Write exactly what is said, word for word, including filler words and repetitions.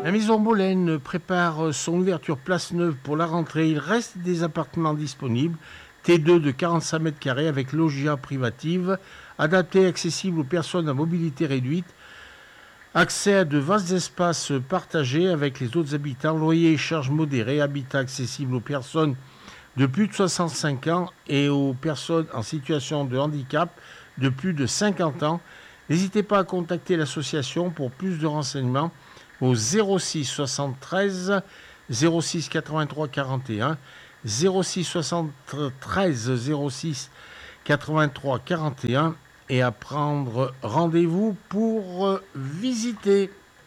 La maison Bolène prépare son ouverture place neuve pour la rentrée. Il reste des appartements disponibles. T deux de quarante-cinq mètres carrés avec loggia privative, adapté et accessible aux personnes à mobilité réduite. Accès à de vastes espaces partagés avec les autres habitants. Loyer et charges modérées. Habitat accessible aux personnes de plus de soixante-cinq ans et aux personnes en situation de handicap de plus de cinquante ans. N'hésitez pas à contacter l'association pour plus de renseignements au zéro six soixante-treize zéro six quatre-vingt-trois quarante et un, zéro six soixante-treize zéro six quatre-vingt-trois quarante et un et à prendre rendez-vous pour visiter.